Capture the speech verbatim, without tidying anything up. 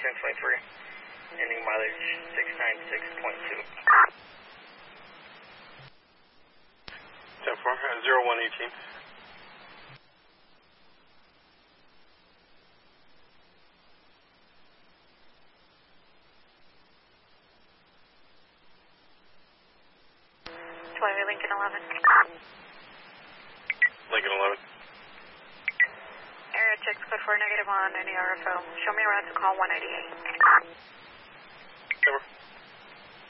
ten twenty-three, ending mileage six ninety-six point two. ten four, zero one eighteen. Twilight Lincoln eleven. Lincoln eleven. Area checks code four negative on any R F O. Show me around to call one eighty-eight.